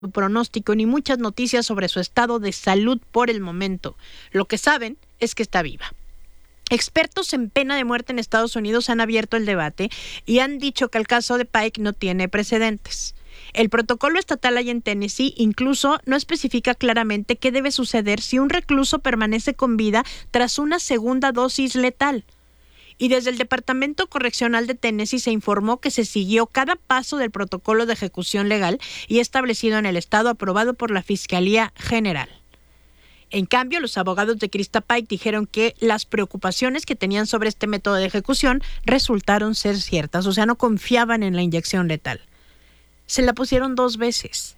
su pronóstico ni muchas noticias sobre su estado de salud por el momento. Lo que saben es que está viva. Expertos en pena de muerte en Estados Unidos han abierto el debate y han dicho que el caso de Pike no tiene precedentes. El protocolo estatal allá en Tennessee incluso no especifica claramente qué debe suceder si un recluso permanece con vida tras una segunda dosis letal. Y desde el Departamento Correccional de Tennessee se informó que se siguió cada paso del protocolo de ejecución legal y establecido en el estado, aprobado por la Fiscalía General. En cambio, los abogados de Krista Pike dijeron que las preocupaciones que tenían sobre este método de ejecución resultaron ser ciertas, o sea, no confiaban en la inyección letal. Se la pusieron 2 veces,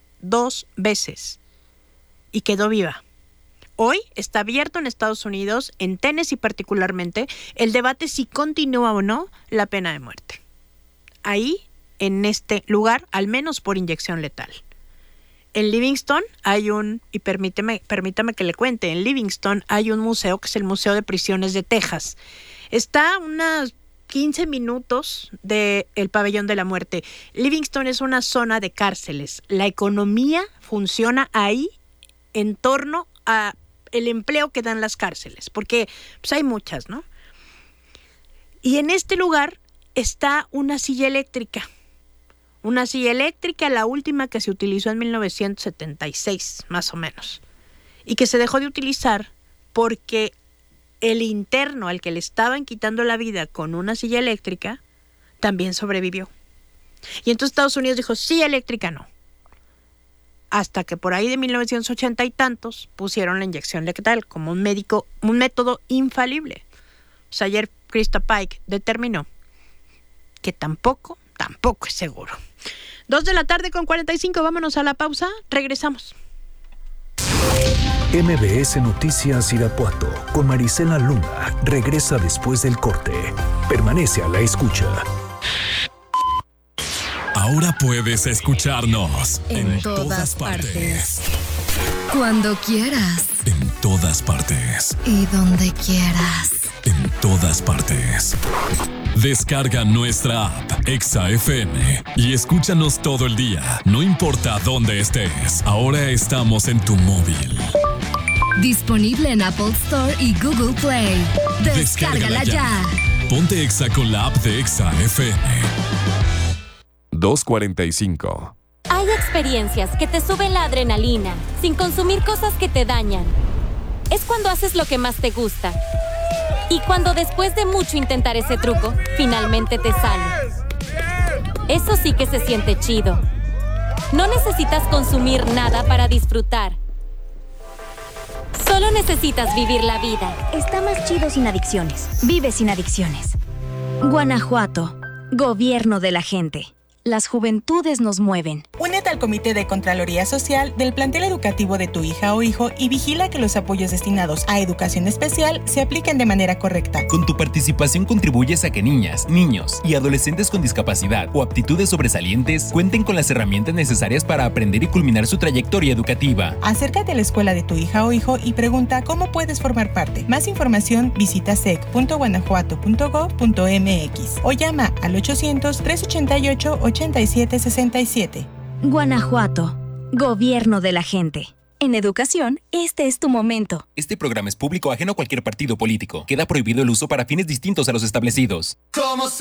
y quedó viva. Hoy está abierto en Estados Unidos, en Tennessee particularmente, el debate si continúa o no la pena de muerte. Ahí, en este lugar, al menos por inyección letal. En Livingston hay y permítame que le cuente, en Livingston hay un museo que es el Museo de Prisiones de Texas. Está a unos 15 minutos del Pabellón de la Muerte. Livingston es una zona de cárceles. La economía funciona ahí en torno a el empleo que dan las cárceles, porque pues hay muchas, ¿no? Y en este lugar está una silla eléctrica. Una silla eléctrica, la última que se utilizó en 1976, más o menos, y que se dejó de utilizar porque el interno al que le estaban quitando la vida con una silla eléctrica también sobrevivió. Y entonces Estados Unidos dijo, silla eléctrica no. Hasta que por ahí de 1980 y tantos pusieron la inyección letal como un método infalible. O sea, ayer Krista Pike determinó que tampoco es seguro. 2:45 p.m, vámonos a la pausa, regresamos. MBS Noticias Irapuato con Marisela Luna regresa después del corte. Permanece a la escucha. Ahora puedes escucharnos en todas partes. Cuando quieras. En todas partes. Y donde quieras. En todas partes. Descarga nuestra app Exa FM y escúchanos todo el día, no importa dónde estés. Ahora estamos en tu móvil. Disponible en Apple Store y Google Play. Descárgala ya. Ponte Exa con la app de Exa FM. 2:45. Hay experiencias que te suben la adrenalina sin consumir cosas que te dañan. Es cuando haces lo que más te gusta. Y cuando después de mucho intentar ese truco, finalmente te sale. Eso sí que se siente chido. No necesitas consumir nada para disfrutar. Solo necesitas vivir la vida. Está más chido sin adicciones. Vive sin adicciones. Guanajuato. Gobierno de la gente. Las juventudes nos mueven. Únete al Comité de Contraloría Social del plantel educativo de tu hija o hijo y vigila que los apoyos destinados a educación especial se apliquen de manera correcta. Con tu participación contribuyes a que niñas, niños y adolescentes con discapacidad o aptitudes sobresalientes cuenten con las herramientas necesarias para aprender y culminar su trayectoria educativa. Acércate a la escuela de tu hija o hijo y pregunta cómo puedes formar parte. Más información visita sec.guanajuato.gov.mx o llama al 800-388-8767. Guanajuato, Gobierno de la gente. En educación, este es tu momento. Este programa es público ajeno a cualquier partido político. Queda prohibido el uso para fines distintos a los establecidos. Como